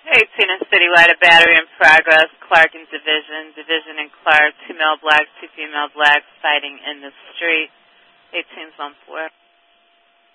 18 in citywide, a battery in progress. Clark and Division and Clark, 2 male blacks, 2 female blacks fighting in the street. 18's on 4.